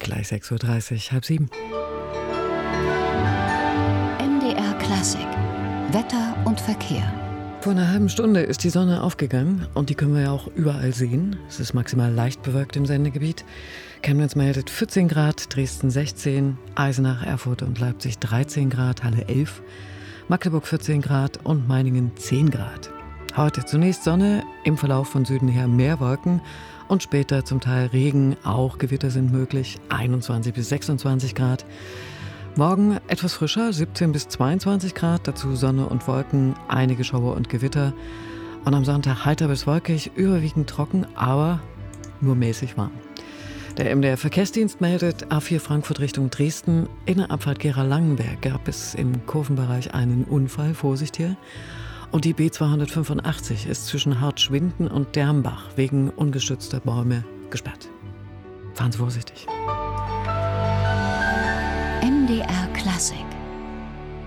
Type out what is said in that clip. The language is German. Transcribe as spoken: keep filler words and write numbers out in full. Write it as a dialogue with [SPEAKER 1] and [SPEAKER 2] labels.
[SPEAKER 1] Gleich sechs Uhr dreißig, halb sieben.
[SPEAKER 2] M D R Klassik. Wetter und Verkehr.
[SPEAKER 1] Vor einer halben Stunde ist die Sonne aufgegangen und die können wir ja auch überall sehen. Es ist maximal leicht bewölkt im Sendegebiet. Chemnitz meldet vierzehn Grad, Dresden sechzehn, Eisenach, Erfurt und Leipzig dreizehn Grad, Halle elf, Magdeburg vierzehn Grad und Meiningen zehn Grad. Heute zunächst Sonne, im Verlauf von Süden her mehr Wolken und später zum Teil Regen, auch Gewitter sind möglich, einundzwanzig bis sechsundzwanzig Grad. Morgen etwas frischer, siebzehn bis zweiundzwanzig Grad, dazu Sonne und Wolken, einige Schauer und Gewitter. Und am Sonntag heiter bis wolkig, überwiegend trocken, aber nur mäßig warm. Der M D R Verkehrsdienst meldet, A vier Frankfurt Richtung Dresden, in der Abfahrt Gera-Langenberg gab es im Kurvenbereich einen Unfall, Vorsicht hier. Und die B zweihundertfünfundachtzig ist zwischen Hartschwinden und Dermbach wegen ungestützter Bäume gesperrt. Fahren Sie vorsichtig.
[SPEAKER 2] M D R Klassik.